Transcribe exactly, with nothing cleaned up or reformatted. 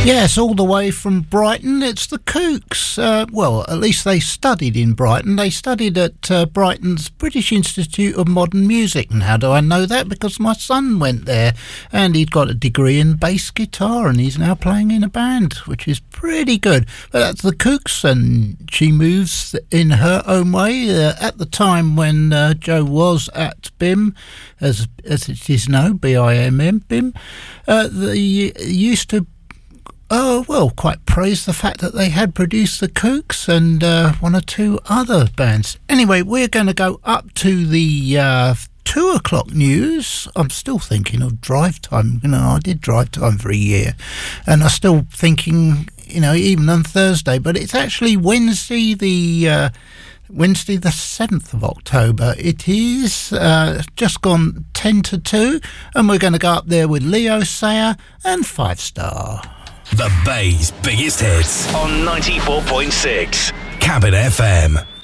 Yes, all the way from Brighton, it's the Kooks. Uh, well, at least they studied in Brighton. They studied at uh, Brighton's British Institute of Modern Music. And how do I know that? Because my son went there and he'd got a degree in bass guitar and he's now playing in a band, which is pretty good. But that's the Kooks, and she moves in her own way. Uh, at the time when uh, Joe was at B I M, as, as it is now, B I M M, B I M, uh, they used to Oh, well, quite praise the fact that they had produced the Kooks and uh, one or two other bands. Anyway, we're going to go up to the uh, two o'clock news. I'm still thinking of drive time. You know, I did drive time for a year. And I'm still thinking, you know, even on Thursday. But it's actually Wednesday the... Uh, Wednesday the seventh of October. It is uh, just gone ten to two. And we're going to go up there with Leo Sayer and Five Star. The Bay's biggest hits on ninety-four point six Cabin F M.